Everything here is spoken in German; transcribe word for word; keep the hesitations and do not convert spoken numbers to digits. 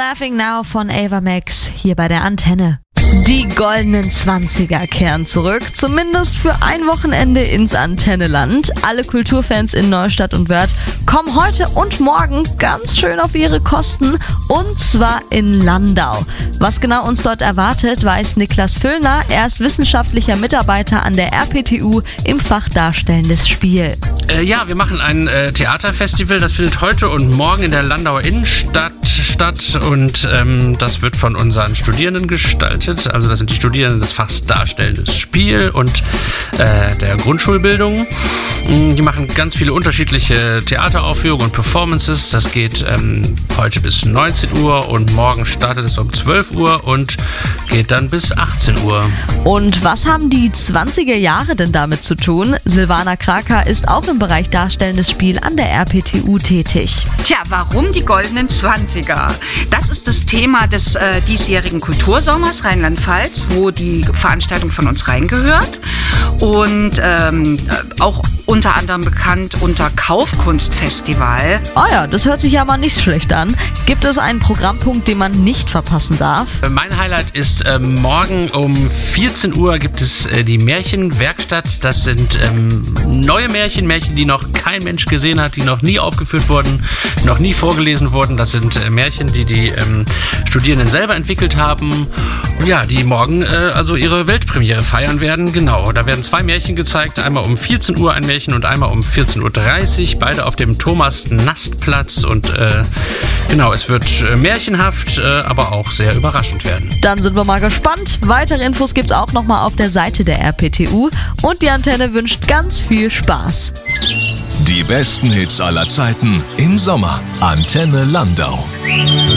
Laughing Now von Ava Max hier bei der Antenne. Die goldenen Zwanziger kehren zurück, zumindest für ein Wochenende ins Antenneland. Alle Kulturfans in Neustadt und Wörth kommen heute und morgen ganz schön auf ihre Kosten, und zwar in Landau. Was genau uns dort erwartet, weiß Niklas Füllner. Er ist wissenschaftlicher Mitarbeiter an der R P T U im Fach Darstellendes Spiel. Äh, ja, wir machen ein äh, Theaterfestival, das findet heute und morgen in der Landauer Innenstadt statt, und ähm, das wird von unseren Studierenden gestaltet. Also das sind die Studierenden des Fachs Darstellendes Spiel und äh, der Grundschulbildung. Die machen ganz viele unterschiedliche Theateraufführungen und Performances. Das geht ähm, heute bis neunzehn Uhr und morgen startet es um zwölf Uhr und geht dann bis achtzehn Uhr. Und was haben die zwanziger Jahre denn damit zu tun? Silvana Kraker ist auch im Bereich Darstellendes Spiel an der R P T U tätig. Tja, warum die goldenen Zwanziger? Das ist das Thema des äh, diesjährigen Kultursommers Rheinland-Pfalz, wo die Veranstaltung von uns reingehört. Und ähm, auch unter anderem bekannt unter Kaufkunstfestival. Oh ja, das hört sich ja mal nicht schlecht an. Gibt es einen Programmpunkt, den man nicht verpassen darf? Mein Highlight ist äh, morgen um vierzehn Uhr gibt es äh, die Märchenwerkstatt. Das sind ähm, neue Märchen, Märchen, die noch kein Mensch gesehen hat, die noch nie aufgeführt wurden, noch nie vorgelesen wurden. Das sind äh, Märchen, die die ähm, Studierenden selber entwickelt haben. Ja, die morgen äh, also ihre Weltpremiere feiern werden. Genau, da werden zwei Märchen gezeigt. Einmal um vierzehn Uhr ein Märchen und einmal um vierzehn Uhr dreißig. Beide auf dem Thomas-Nast-Platz. Und äh, genau, es wird äh, märchenhaft, äh, aber auch sehr überraschend werden. Dann sind wir mal gespannt. Weitere Infos gibt's auch nochmal auf der Seite der R P T U. Und die Antenne wünscht ganz viel Spaß. Die besten Hits aller Zeiten im Sommer. Antenne Landau.